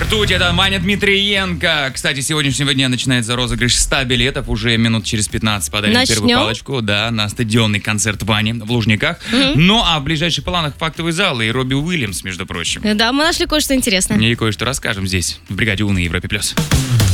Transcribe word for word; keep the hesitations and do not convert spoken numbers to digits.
ртуть, это Маня Дмитриенко. Кстати, с сегодняшнего дня начинается розыгрыш ста билетов. Уже минут через пятнадцать подарим Начнем? первую палочку, да, на стадионный концерт Вани в Лужниках. Мгм. Ну, а в ближайших планах фактовый зал и Робби Уильямс, между прочим. Да, мы нашли кое-что интересное. И кое-что расскажем здесь, в бригаде У на Европе плюс.